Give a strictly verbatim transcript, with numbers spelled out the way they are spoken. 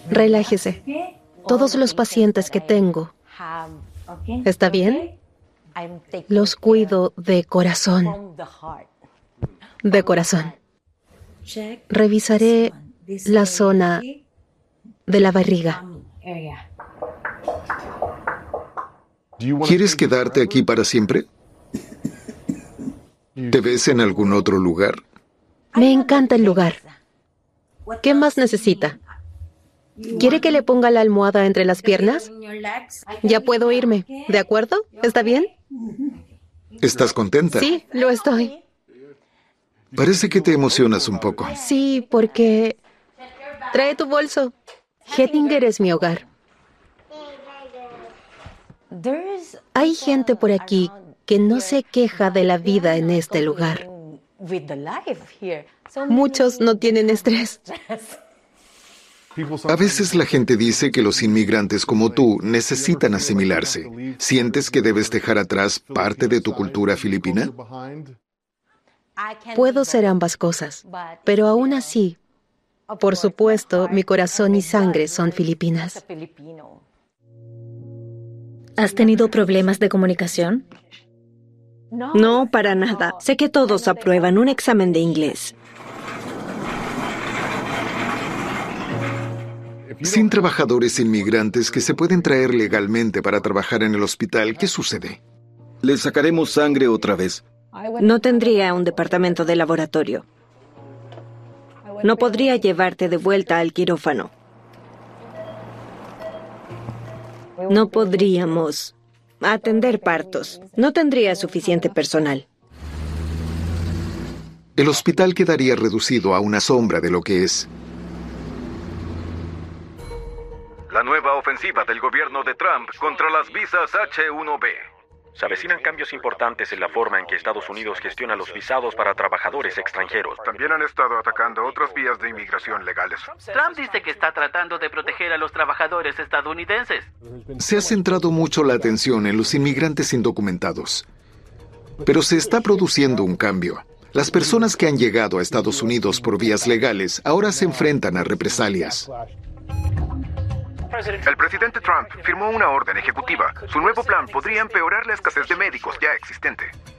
Relájese. Todos los pacientes que tengo, ¿está bien? Los cuido de corazón. De corazón. Revisaré la zona de la barriga. ¿Quieres quedarte aquí para siempre? ¿Te ves en algún otro lugar? Me encanta el lugar. ¿Qué más necesita? ¿Quiere que le ponga la almohada entre las piernas? Ya puedo irme, ¿de acuerdo? ¿Está bien? ¿Estás contenta? Sí, lo estoy. Parece que te emocionas un poco. Sí, porque... Trae tu bolso. Hettinger es mi hogar. Hay gente por aquí que no se queja de la vida en este lugar. Muchos no tienen estrés. A veces la gente dice que los inmigrantes como tú necesitan asimilarse. ¿Sientes que debes dejar atrás parte de tu cultura filipina? Puedo ser ambas cosas, pero aún así, por supuesto, mi corazón y sangre son filipinas. ¿Has tenido problemas de comunicación? No, para nada. Sé que todos aprueban un examen de inglés. Sin trabajadores inmigrantes que se pueden traer legalmente para trabajar en el hospital, ¿qué sucede? Le sacaremos sangre otra vez. No tendría un departamento de laboratorio. No podría llevarte de vuelta al quirófano. No podríamos atender partos. No tendría suficiente personal. El hospital quedaría reducido a una sombra de lo que es. La nueva ofensiva del gobierno de Trump contra las visas H uno B. Se avecinan cambios importantes en la forma en que Estados Unidos gestiona los visados para trabajadores extranjeros. También han estado atacando otras vías de inmigración legales. Trump dice que está tratando de proteger a los trabajadores estadounidenses. Se ha centrado mucho la atención en los inmigrantes indocumentados. Pero se está produciendo un cambio. Las personas que han llegado a Estados Unidos por vías legales ahora se enfrentan a represalias. El presidente Trump firmó una orden ejecutiva. Su nuevo plan podría empeorar la escasez de médicos ya existente.